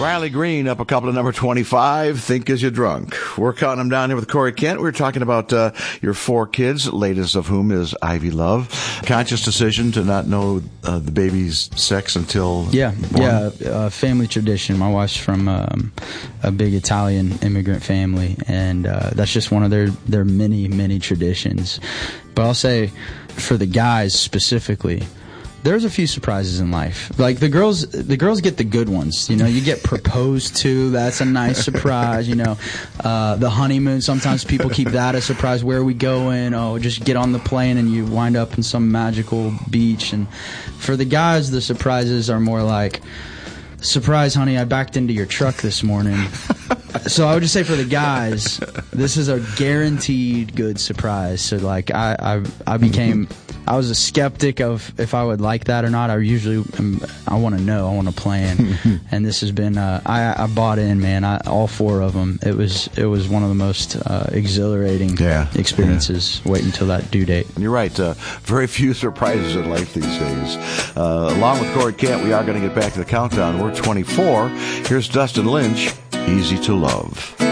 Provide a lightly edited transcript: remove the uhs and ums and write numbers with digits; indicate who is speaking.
Speaker 1: Riley Green up a couple to number 25, Think As You Drunk. We're counting them down here with Corey Kent. We were talking about your 4 kids, latest of whom is Ivy Love. Conscious decision to not know the baby's sex until born.
Speaker 2: Family tradition. My wife's from a big Italian immigrant family, and that's just one of their many, many traditions. But I'll say, for the guys specifically, there's a few surprises in life. Like the girls get the good ones. You know, you get proposed to. That's a nice surprise. You know, the honeymoon. Sometimes people keep that a surprise. Where are we going? Oh, just get on the plane and you wind up in some magical beach. And for the guys, the surprises are more like, surprise, honey, I backed into your truck this morning. So I would just say for the guys, this is a guaranteed good surprise. So like I was a skeptic of if I would like that or not. I want to know, I want to plan, and this has been I bought in, man. All 4 of them. It was one of the most exhilarating experiences. Wait until that due date.
Speaker 1: You're right. Very few surprises in life these days. Along with Corey Kent, we are going to get back to the countdown. We're 24. Here's Dustin Lynch. Easy to Love.